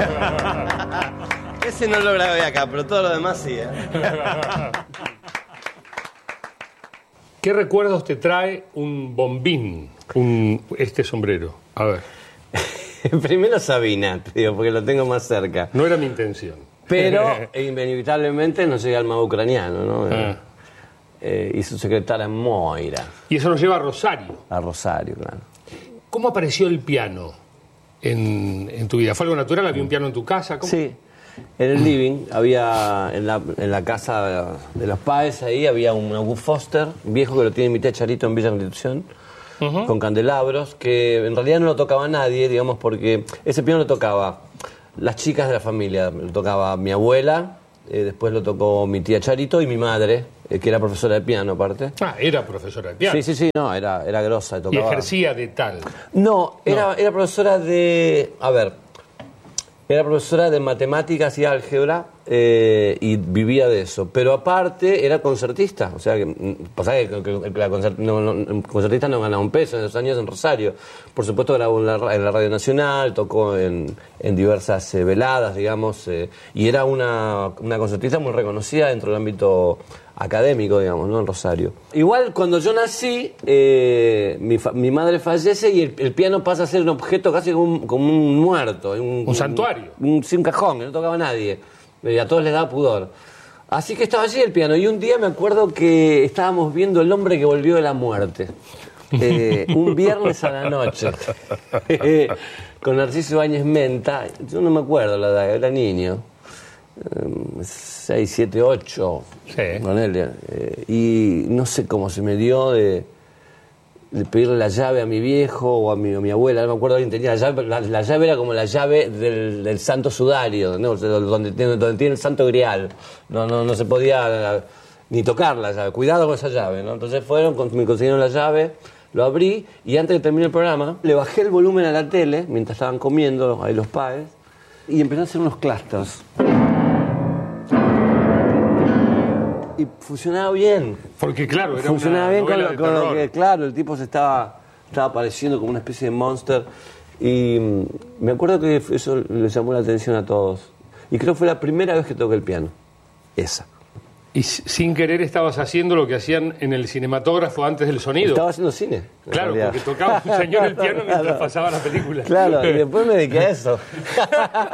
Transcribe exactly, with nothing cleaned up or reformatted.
Ese no lo grabé acá, pero todo lo demás sí, ¿eh? ¿Qué recuerdos te trae un bombín, un, este sombrero? A ver. Primero Sabina, te digo, porque lo tengo más cerca. No era mi intención. Pero inevitablemente nos llega el mago ucraniano, ¿no? Ah. Eh, y su secretaria Moira. Y eso nos lleva a Rosario. A Rosario, claro. ¿Cómo apareció el piano en, en tu vida? ¿Fue algo natural? ¿Había un piano en tu casa? ¿Cómo? Sí. En el living había, en la, en la casa de los Páez, ahí había un August Foster, viejo que lo tiene mi tía Charito en Villa Constitución, uh-huh. con candelabros, que en realidad no lo tocaba nadie, digamos, porque ese piano lo tocaba las chicas de la familia, lo tocaba mi abuela, eh, después lo tocó mi tía Charito y mi madre, eh, que era profesora de piano aparte. Ah, era profesora de piano. Sí, sí, sí, no, era, era grosa. Tocaba... ¿Y ejercía de tal? No, era, no. era profesora de... A ver... Era profesora de matemáticas y álgebra eh, y vivía de eso. Pero aparte era concertista. O sea, que, pasa que, que la concert, no, no, concertista no ganaba un peso en esos años en Rosario. Por supuesto grabó en la, en la Radio Nacional, tocó en, en diversas eh, veladas, digamos. Eh, y era una, una concertista muy reconocida dentro del ámbito académico, digamos, ¿no? En Rosario. Igual, cuando yo nací, eh, mi, fa, mi madre fallece y el, el piano pasa a ser un objeto casi como un, como un muerto. Un, un santuario. Un, un, un cajón, que no tocaba a nadie. Y a todos les daba pudor. Así que estaba allí el piano. Y un día me acuerdo que estábamos viendo El hombre que volvió de la muerte. Eh, un viernes a la noche. Eh, con Narciso Ibáñez Menta. Yo no me acuerdo la edad, era niño. seis, siete, ocho, sí. Con él, eh, y no sé cómo se me dio de, de pedirle la llave a mi viejo o a mi, a mi abuela, no me acuerdo, alguien tenía la llave, la, la llave era como la llave del, del santo sudario, ¿no? donde, donde tiene el santo grial, no, no, no se podía ni tocar la llave, cuidado con esa llave, ¿no? Entonces fueron, me consiguieron la llave, lo abrí y antes de terminar el programa le bajé el volumen a la tele mientras estaban comiendo ahí los Páez y empecé a hacer unos clusters. Y funcionaba bien. Porque claro, era funcionaba una bien con, novela lo, de con lo terror. que, claro, el tipo se estaba, estaba apareciendo como una especie de monster. Y mm, me acuerdo que eso le llamó la atención a todos. Y creo que fue la primera vez que toqué el piano. Esa. Y sin querer estabas haciendo lo que hacían en el cinematógrafo antes del sonido. Estaba haciendo cine. Claro, porque tocaba un señor el piano mientras pasaba la película. Claro, y después me dediqué a eso.